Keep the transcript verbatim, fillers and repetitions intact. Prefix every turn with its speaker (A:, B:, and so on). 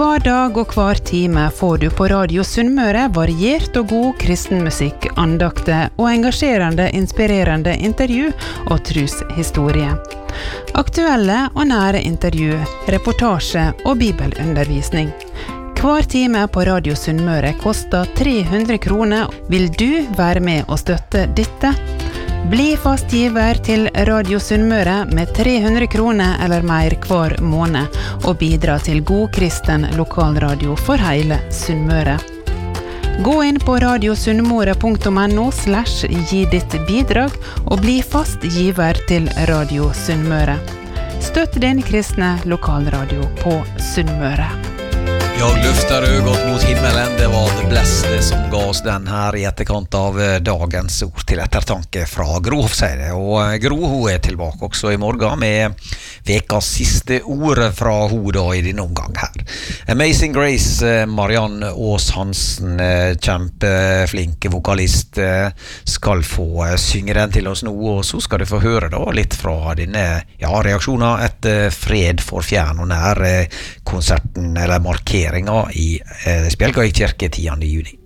A: Hver dag og hver time får du på Radio Sunnmøre variert og god kristenmusikk, andakter og engasjerende, inspirerende intervju og troshistorie. Aktuelle og nære intervju, reportasje og bibelundervisning. Hver time på Radio Sunnmøre koster tre hundre kroner. Vil du være med og støtte dette? Bli fast giver til Radio Sunnmøre med tre hundre kroner eller mer hver måned og bidra til god kristen lokalradio for hele Sunnmøre. Gå inn på radiosunnmøre punktum no slash gi ditt bidrag og bli fast giver til Radio Sunnmøre. Støtt din kristne lokalradio på Sunnmøre.
B: Jag lyfter ögat mot himmelen, det var The Blessed som gav oss den här i etterkant av dagens ord til ettertanke fra Gro, sier det. Og Gro, hun er tilbake også i morgen med vekas siste ord fra hun da i din omgang her. Amazing Grace, Marianne Aas Hansen, kjempeflink vokalist, skal få synge den til oss nå, og så skal du få høre da litt fra dine ja, reaksjoner etter Fred for fjern og nær konserten eller markeringen i eh, Spjelgøy kirke tiende juni.